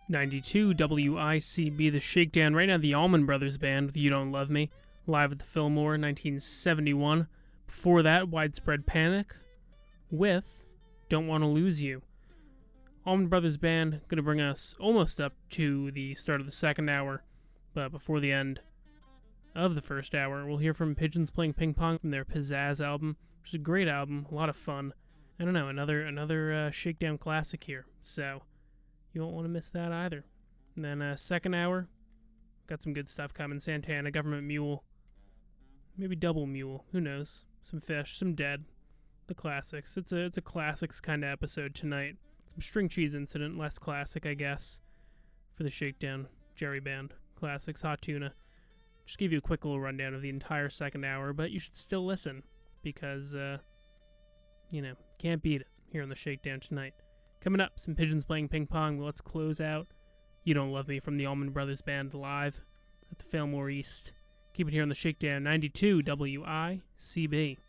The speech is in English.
92 WICB, the Shakedown. Right now, the Allman Brothers Band with You Don't Love Me, live at the Fillmore, 1971. Before that, Widespread Panic with Don't Want to Lose You. Allman Brothers Band going to bring us almost up to the start of the second hour, but before the end of the first hour, we'll hear from Pigeons Playing Ping Pong from their Pizzazz album, which is a great album, a lot of fun. I don't know, another Shakedown classic here, so you won't want to miss that either. And then second hour, got some good stuff coming. Santana, Government Mule, maybe Double Mule, who knows? Some Fish, some Dead, the classics. It's a classics kind of episode tonight. Some String Cheese Incident, less classic, I guess, for the Shakedown Jerry Band classics. Hot Tuna. Just give you a quick little rundown of the entire second hour, but you should still listen because, can't beat it here on the Shakedown tonight. Coming up, some Pigeons Playing Ping Pong. Let's close out You Don't Love Me from the Allman Brothers Band live at the Fillmore East. Keep it here on the Shakedown 92 WICB.